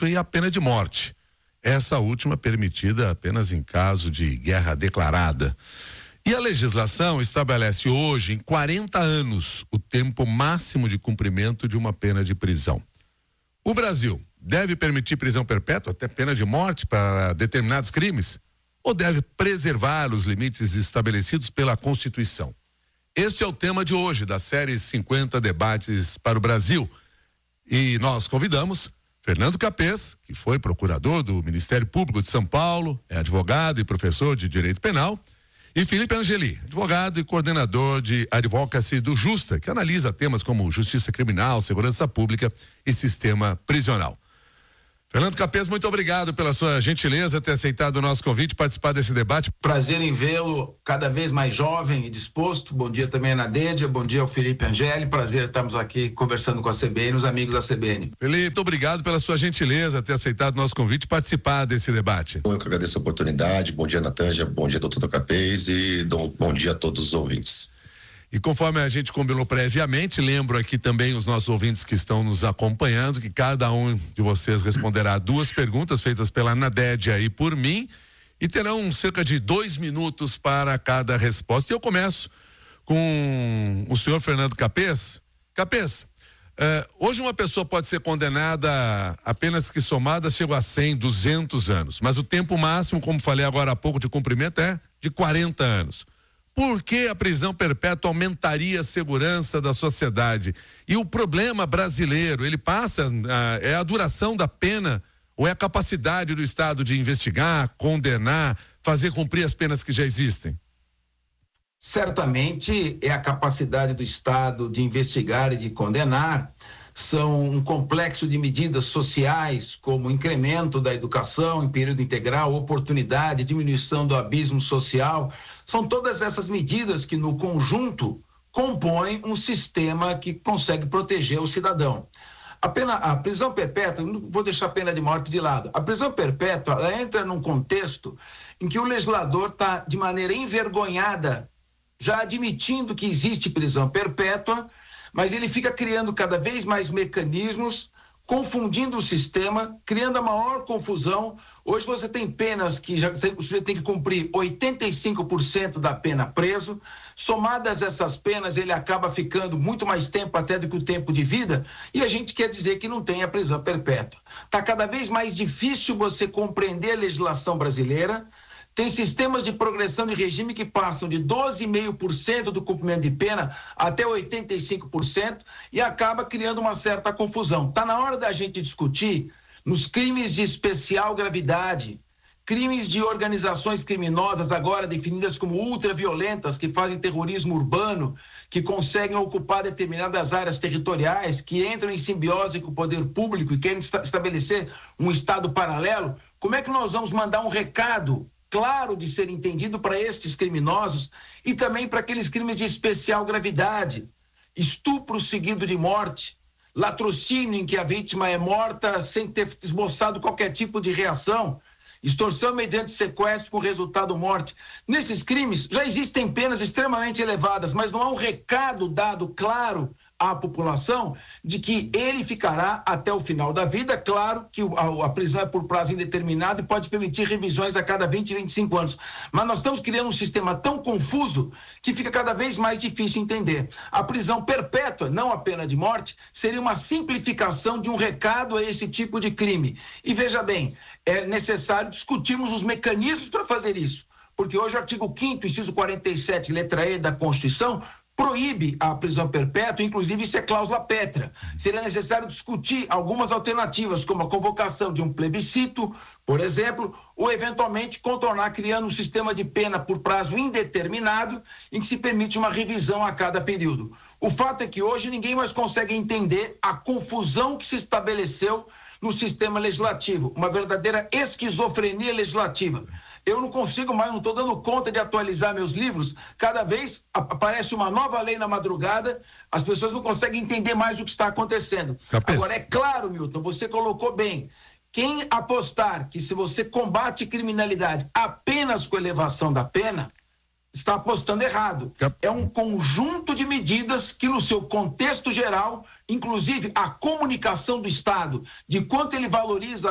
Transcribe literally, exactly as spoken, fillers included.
perpétua e a pena de morte. Essa última permitida apenas em caso de guerra declarada. E a legislação estabelece hoje em quarenta anos o tempo máximo de cumprimento de uma pena de prisão. O Brasil deve permitir prisão perpétua, até pena de morte, para determinados crimes? Ou deve preservar os limites estabelecidos pela Constituição? Este é o tema de hoje da série cinquenta Debates para o Brasil. E nós convidamos Fernando Capês, que foi procurador do Ministério Público de São Paulo, é advogado e professor de Direito Penal, e Felipe Angeli, advogado e coordenador de Advocacy do Justa, que analisa temas como justiça criminal, segurança pública e sistema prisional. Fernando Capês, muito obrigado pela sua gentileza ter aceitado o nosso convite, participar desse debate. Prazer em vê-lo cada vez mais jovem e disposto. Bom dia também, Ana Dédia, bom dia ao Felipe Angeli. Prazer estarmos aqui conversando com a C B N, os amigos da C B N. Felipe, muito obrigado pela sua gentileza ter aceitado o nosso convite e participar desse debate. Eu que agradeço a oportunidade. Bom dia, Natanja, bom dia, doutor Capês, e bom dia a todos os ouvintes. E conforme a gente combinou previamente, lembro aqui também os nossos ouvintes que estão nos acompanhando, que cada um de vocês responderá duas perguntas feitas pela Nadédia e por mim, e terão cerca de dois minutos para cada resposta. E eu começo com o senhor Fernando Capês. Capês, eh, hoje uma pessoa pode ser condenada apenas que somadas chegam a cem, duzentos anos, mas o tempo máximo, como falei agora há pouco, de cumprimento é de quarenta anos. Por que a prisão perpétua aumentaria a segurança da sociedade? E o problema brasileiro, ele passa, ah, é a duração da pena ou é a capacidade do Estado de investigar, condenar, fazer cumprir as penas que já existem? Certamente é a capacidade do Estado de investigar e de condenar. São um complexo de medidas sociais, como incremento da educação em período integral, oportunidade, diminuição do abismo social. São todas essas medidas que, no conjunto, compõem um sistema que consegue proteger o cidadão. A, pena, a prisão perpétua, não vou deixar a pena de morte de lado, a prisão perpétua ela entra num contexto em que o legislador está, de maneira envergonhada, já admitindo que existe prisão perpétua, mas ele fica criando cada vez mais mecanismos, confundindo o sistema, criando a maior confusão. Hoje você tem penas que já, o sujeito tem que cumprir oitenta e cinco por cento da pena preso. Somadas essas penas, ele acaba ficando muito mais tempo até do que o tempo de vida, e a gente quer dizer que não tem a prisão perpétua. Está cada vez mais difícil você compreender a legislação brasileira. Tem sistemas de progressão de regime que passam de doze vírgula cinco por cento do cumprimento de pena até oitenta e cinco por cento e acaba criando uma certa confusão. Está na hora da gente discutir nos crimes de especial gravidade, crimes de organizações criminosas agora definidas como ultraviolentas, que fazem terrorismo urbano, que conseguem ocupar determinadas áreas territoriais, que entram em simbiose com o poder público e querem estabelecer um Estado paralelo. Como é que nós vamos mandar um recado claro de ser entendido para estes criminosos e também para aqueles crimes de especial gravidade, estupro seguido de morte, latrocínio em que a vítima é morta sem ter esboçado qualquer tipo de reação, extorsão mediante sequestro com resultado morte. Nesses crimes já existem penas extremamente elevadas, mas não há um recado dado claro à população de que ele ficará até o final da vida. Claro que a, a prisão é por prazo indeterminado e pode permitir revisões a cada vinte, vinte e cinco anos. Mas nós estamos criando um sistema tão confuso que fica cada vez mais difícil entender. A prisão perpétua, não a pena de morte, seria uma simplificação de um recado a esse tipo de crime. E veja bem, é necessário discutirmos os mecanismos para fazer isso. Porque hoje o artigo quinto, inciso quarenta e sete, letra E da Constituição, proíbe a prisão perpétua, inclusive isso é cláusula pétrea. Seria necessário discutir algumas alternativas, como a convocação de um plebiscito, por exemplo, ou eventualmente contornar criando um sistema de pena por prazo indeterminado, em que se permite uma revisão a cada período. O fato é que hoje ninguém mais consegue entender a confusão que se estabeleceu no sistema legislativo, uma verdadeira esquizofrenia legislativa. Eu não consigo mais, não estou dando conta de atualizar meus livros. Cada vez aparece uma nova lei na madrugada, as pessoas não conseguem entender mais o que está acontecendo. Capês. Agora, é claro, Milton, você colocou bem. Quem apostar que se você combate criminalidade apenas com elevação da pena, está apostando errado. Cap... É um conjunto de medidas que, no seu contexto geral, inclusive a comunicação do Estado, de quanto ele valoriza